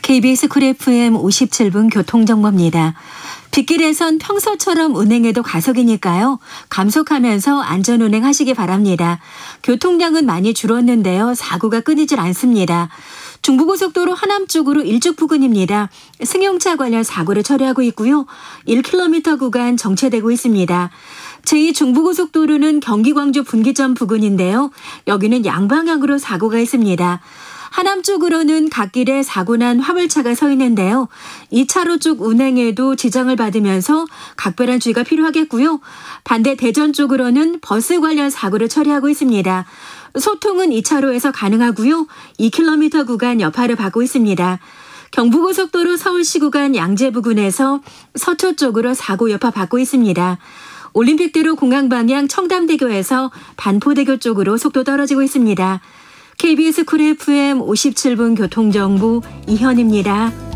KBS 쿨 FM 57분 교통정보입니다. 빗길에선 평소처럼 운행해도 과속이니까요. 감속하면서 안전운행 하시기 바랍니다. 교통량은 많이 줄었는데요. 사고가 끊이질 않습니다. 중부고속도로 하남 쪽으로 일죽 부근입니다. 승용차 관련 사고를 처리하고 있고요. 1km 구간 정체되고 있습니다. 제2중부고속도로는 경기 광주 분기점 부근인데요. 여기는 양방향으로 사고가 있습니다. 하남 쪽으로는 갓길에 사고 난 화물차가 서 있는데요. 2차로 쪽 운행에도 지장을 받으면서 각별한 주의가 필요하겠고요. 반대 대전 쪽으로는 버스 관련 사고를 처리하고 있습니다. 소통은 2차로에서 가능하고요. 2km 구간 여파를 받고 있습니다. 경부고속도로 서울시 구간 양재 부근에서 서초 쪽으로 사고 여파 받고 있습니다. 올림픽대로 공항 방향 청담대교에서 반포대교 쪽으로 속도 떨어지고 있습니다. KBS 쿨 FM 57분 교통정보 이현입니다.